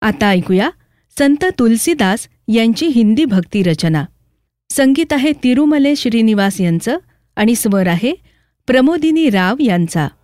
आता ऐकूया संत तुलसीदास यांची हिंदी भक्ती रचना. संगीत आहे तिरुमले श्रीनिवास यांचं आणि स्वर आहे प्रमोदिनी राव यांचा.